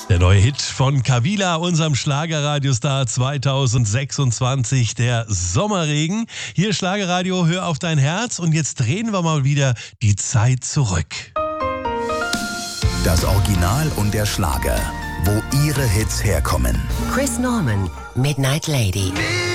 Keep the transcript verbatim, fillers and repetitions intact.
Der neue Hit von Kavila, unserem Schlagerradiostar zweitausendsechsundzwanzig, der Sommerregen. Hier Schlagerradio, hör auf dein Herz, und jetzt drehen wir mal wieder die Zeit zurück. Das Original und der Schlager, wo ihre Hits herkommen. Chris Norman, Midnight Lady.